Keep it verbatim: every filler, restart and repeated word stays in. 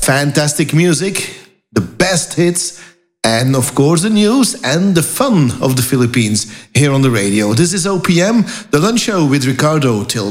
Fantastic music, the best hits, and of course the news and the fun of the Philippines here on the radio. This is O P M, the lunch show with Ricardo till